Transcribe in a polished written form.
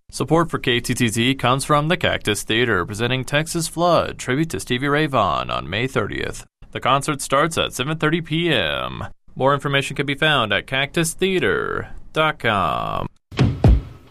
Support for KTTT comes from the Cactus Theater, presenting Texas Flood, tribute to Stevie Ray Vaughan on May 30th. The concert starts at 7:30 p.m. More information can be found at cactustheater.com.